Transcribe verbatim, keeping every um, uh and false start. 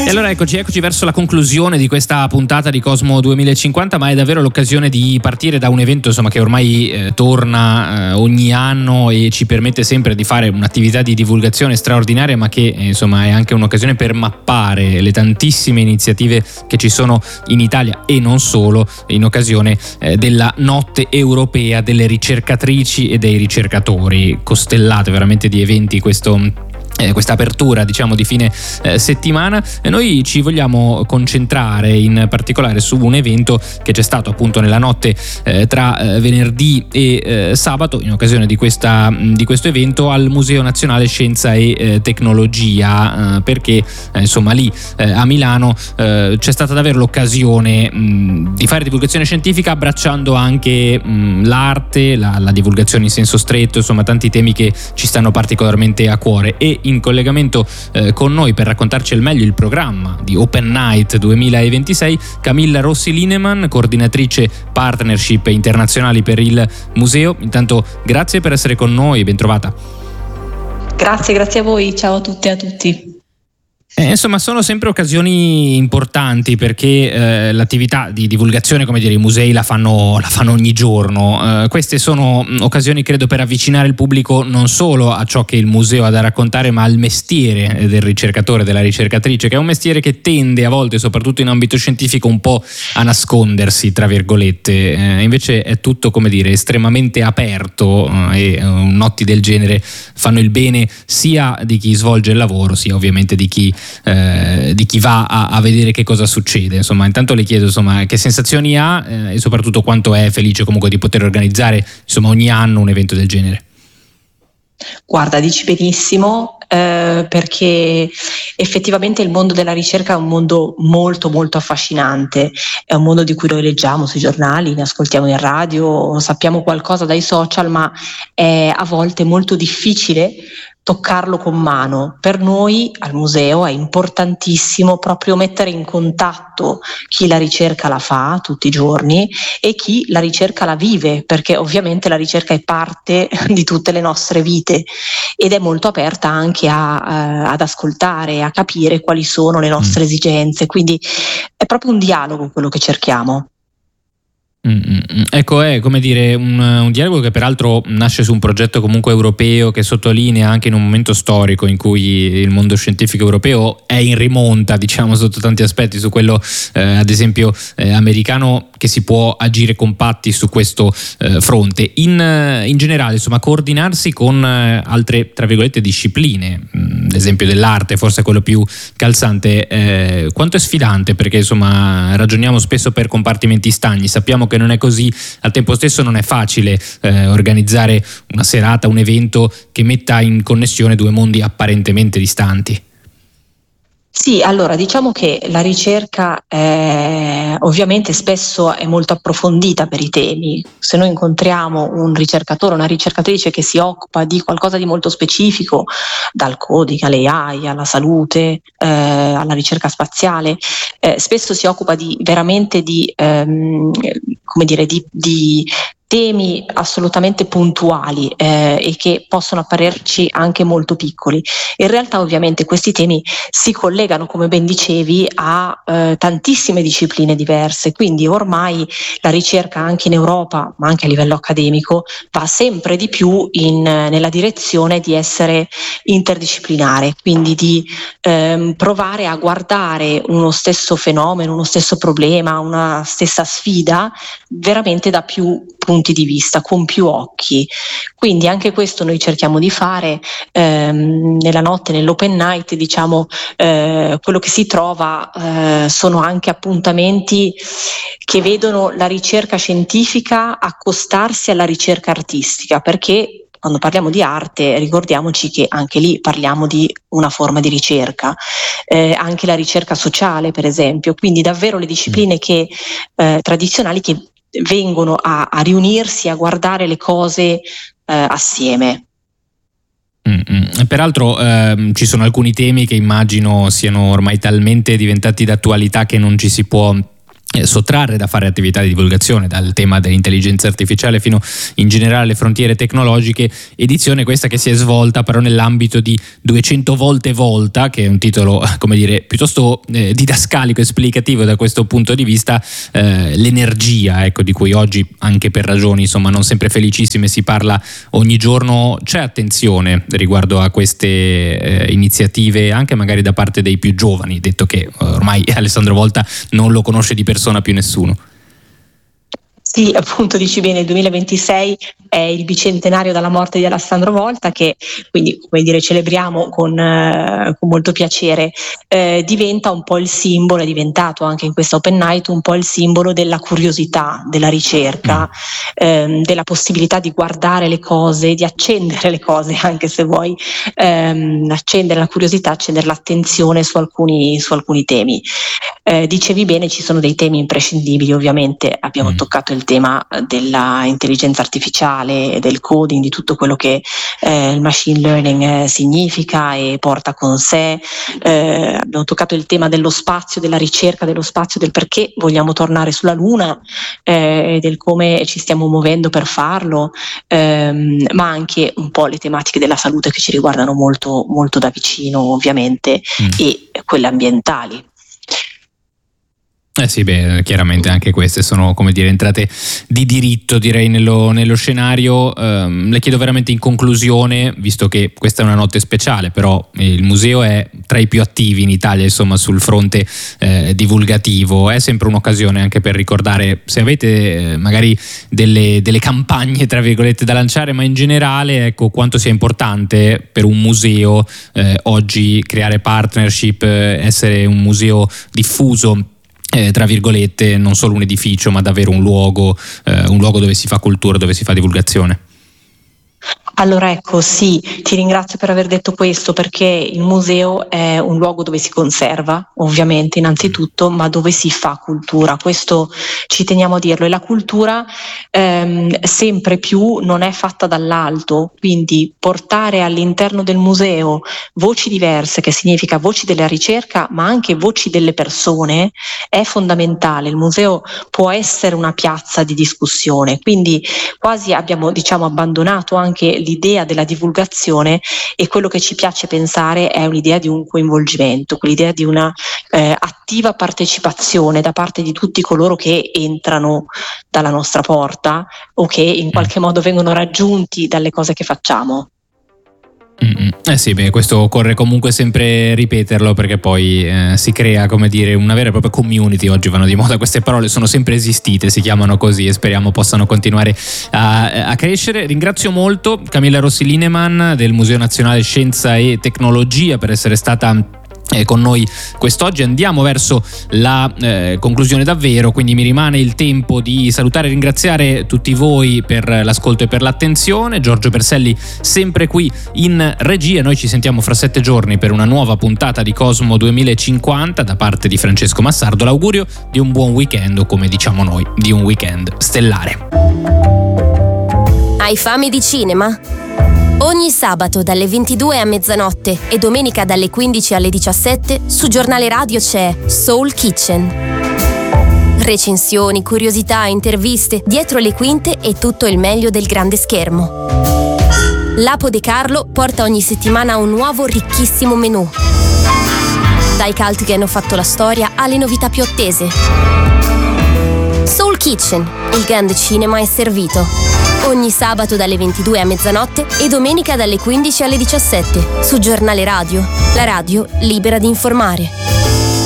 E allora eccoci, eccoci verso la conclusione di questa puntata di Cosmo duemilacinquanta, ma è davvero l'occasione di partire da un evento insomma che ormai eh, torna eh, ogni anno e ci permette sempre di fare un'attività di divulgazione straordinaria, ma che eh, insomma è anche un'occasione per mappare le tantissime iniziative che ci sono in Italia e non solo, in occasione eh, della Notte Europea delle ricercatrici e dei ricercatori. Costellate veramente di eventi questo Eh, questa apertura diciamo di fine eh, settimana, e noi ci vogliamo concentrare in particolare su un evento che c'è stato appunto nella notte eh, tra eh, venerdì e eh, sabato, in occasione di, questa, di questo evento al Museo Nazionale Scienza e eh, Tecnologia, eh, perché eh, insomma lì eh, a Milano eh, c'è stata davvero l'occasione mh, di fare divulgazione scientifica abbracciando anche mh, l'arte, la, la divulgazione in senso stretto, insomma tanti temi che ci stanno particolarmente a cuore. E in collegamento eh, con noi per raccontarci al meglio il programma di Open Night duemilaventisei Camilla Rossi Lineman, coordinatrice partnership internazionali per il museo. Intanto grazie per essere con noi, ben trovata. Grazie, grazie a voi, ciao a tutte e a tutti. Eh, insomma sono sempre occasioni importanti perché eh, l'attività di divulgazione, come dire, i musei la fanno, la fanno ogni giorno. Eh, queste sono mh, occasioni credo per avvicinare il pubblico non solo a ciò che il museo ha da raccontare, ma al mestiere del ricercatore, della ricercatrice, che è un mestiere che tende a volte, soprattutto in ambito scientifico, un po' a nascondersi tra virgolette. Eh, invece è tutto, come dire, estremamente aperto eh, e uh, notti del genere fanno il bene sia di chi svolge il lavoro sia ovviamente di chi Eh, di chi va a, a vedere che cosa succede. Insomma, intanto le chiedo insomma che sensazioni ha eh, e soprattutto quanto è felice comunque di poter organizzare insomma ogni anno un evento del genere. Guarda, dici benissimo, eh, perché effettivamente il mondo della ricerca è un mondo molto molto affascinante, è un mondo di cui noi leggiamo sui giornali, ne ascoltiamo in radio, sappiamo qualcosa dai social, ma è a volte molto difficile toccarlo con mano. Per noi al museo è importantissimo proprio mettere in contatto chi la ricerca la fa tutti i giorni e chi la ricerca la vive, perché ovviamente la ricerca è parte di tutte le nostre vite ed è molto aperta anche a, uh, ad ascoltare, a capire quali sono le nostre esigenze, quindi è proprio un dialogo quello che cerchiamo. Mm-hmm. Ecco, è come dire un, un dialogo che peraltro nasce su un progetto comunque europeo che sottolinea anche in un momento storico in cui il mondo scientifico europeo è in rimonta, diciamo, sotto tanti aspetti, su quello eh, ad esempio eh, americano, che si può agire compatti su questo eh, fronte. In, in generale, insomma, coordinarsi con eh, altre, tra virgolette, discipline, mh, l'esempio dell'arte forse è quello più calzante, eh, quanto è sfidante, perché insomma ragioniamo spesso per compartimenti stagni, sappiamo che non è così, al tempo stesso non è facile eh, organizzare una serata, un evento che metta in connessione due mondi apparentemente distanti. Sì, allora diciamo che la ricerca è, ovviamente spesso è molto approfondita per i temi. Se noi incontriamo un ricercatore, una ricercatrice che si occupa di qualcosa di molto specifico, dal coding all'A I, alla salute, eh, alla ricerca spaziale, eh, spesso si occupa di veramente di, ehm, come dire, di, di temi assolutamente puntuali eh, e che possono apparirci anche molto piccoli. In realtà ovviamente questi temi si collegano, come ben dicevi, a eh, tantissime discipline diverse, quindi ormai la ricerca anche in Europa, ma anche a livello accademico, va sempre di più in, nella direzione di essere interdisciplinare, quindi di ehm, provare a guardare uno stesso fenomeno, uno stesso problema, una stessa sfida veramente da più punti di vista, con più occhi. Quindi anche questo noi cerchiamo di fare ehm, nella notte, nell'open night, diciamo, eh, quello che si trova eh, sono anche appuntamenti che vedono la ricerca scientifica accostarsi alla ricerca artistica, perché quando parliamo di arte ricordiamoci che anche lì parliamo di una forma di ricerca, eh, anche la ricerca sociale per esempio, quindi davvero le discipline che, eh, tradizionali che vengono a, a riunirsi, a guardare le cose eh, assieme. Mm-hmm. Peraltro ehm, ci sono alcuni temi che immagino siano ormai talmente diventati d'attualità che non ci si può sottrarre da fare attività di divulgazione, dal tema dell'intelligenza artificiale fino in generale alle frontiere tecnologiche. Edizione questa che si è svolta però nell'ambito di duecento volte volta, che è un titolo, come dire, piuttosto eh, didascalico, esplicativo da questo punto di vista. Eh, l'energia, ecco, di cui oggi, anche per ragioni insomma non sempre felicissime, si parla ogni giorno. C'è attenzione riguardo a queste eh, iniziative anche magari da parte dei più giovani, detto che ormai Alessandro Volta non lo conosce di persona più nessuno. Sì, appunto dici bene, il duemilaventisei è il bicentenario dalla morte di Alessandro Volta, che quindi, come dire, celebriamo con, eh, con molto piacere. Eh, diventa un po' il simbolo, è diventato anche in questa Open Night un po' il simbolo della curiosità, della ricerca, mm. ehm, della possibilità di guardare le cose, di accendere le cose, anche se vuoi, ehm, accendere la curiosità, accendere l'attenzione su alcuni, su alcuni temi. Eh, dicevi bene, ci sono dei temi imprescindibili, ovviamente abbiamo mm. toccato il tema della intelligenza artificiale e del coding, di tutto quello che eh, il machine learning eh, significa e porta con sé. Eh, abbiamo toccato il tema dello spazio, della ricerca dello spazio, del perché vogliamo tornare sulla Luna, eh, del come ci stiamo muovendo per farlo, ehm, ma anche un po' le tematiche della salute che ci riguardano molto, molto da vicino, ovviamente, mm. e quelle ambientali. Eh sì, beh, chiaramente anche queste sono, come dire, entrate di diritto, direi, nello, nello scenario. Um, le chiedo veramente in conclusione, visto che questa è una notte speciale, però il museo è tra i più attivi in Italia, insomma, sul fronte eh, divulgativo. È sempre un'occasione anche per ricordare, se avete eh, magari delle, delle campagne, tra virgolette, da lanciare, ma in generale, ecco, quanto sia importante per un museo eh, oggi creare partnership, eh, essere un museo diffuso, Eh, tra virgolette, non solo un edificio ma davvero un luogo, eh, un luogo dove si fa cultura, dove si fa divulgazione. Allora ecco, sì, ti ringrazio per aver detto questo, perché il museo è un luogo dove si conserva, ovviamente, innanzitutto, ma dove si fa cultura. Questo ci teniamo a dirlo, e la cultura ehm, sempre più non è fatta dall'alto, quindi portare all'interno del museo voci diverse, che significa voci della ricerca ma anche voci delle persone, è fondamentale. Il museo può essere una piazza di discussione, quindi quasi abbiamo, diciamo, abbandonato anche l'idea della divulgazione, e quello che ci piace pensare è un'idea di un coinvolgimento, quell'idea di una eh, attiva partecipazione da parte di tutti coloro che entrano dalla nostra porta o che in qualche modo vengono raggiunti dalle cose che facciamo. Mm-hmm. Eh sì, beh, questo occorre comunque sempre ripeterlo, perché poi eh, si crea, come dire, una vera e propria community. Oggi vanno di moda queste parole, sono sempre esistite, si chiamano così, e speriamo possano continuare a, a crescere. Ringrazio molto Camilla Rossi Lineman del Museo Nazionale Scienza e Tecnologia per essere stata Eh, con noi quest'oggi. Andiamo verso la eh, conclusione davvero, quindi mi rimane il tempo di salutare e ringraziare tutti voi per l'ascolto e per l'attenzione. Giorgio Berselli sempre qui in regia. Noi ci sentiamo fra sette giorni per una nuova puntata di Cosmo duemilacinquanta. Da parte di Francesco Massardo l'augurio di un buon weekend, o come diciamo noi, di un weekend stellare. Hai fame di cinema? Ogni sabato dalle ventidue a mezzanotte e domenica dalle quindici alle diciassette su Giornale Radio c'è Soul Kitchen. Recensioni, curiosità, interviste, dietro le quinte e tutto il meglio del grande schermo. L'Apo De Carlo porta ogni settimana un nuovo ricchissimo menù. Dai cult che hanno fatto la storia alle novità più attese. Soul Kitchen, il grande cinema è servito. Ogni sabato dalle ventidue a mezzanotte e domenica dalle quindici alle diciassette su Giornale Radio, la radio libera di informare.